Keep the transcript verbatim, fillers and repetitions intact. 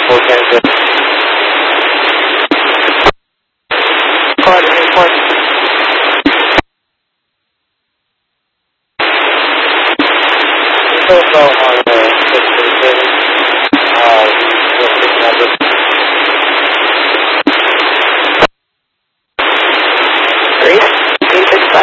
four ten zero. Pardon me, pardon. So, so,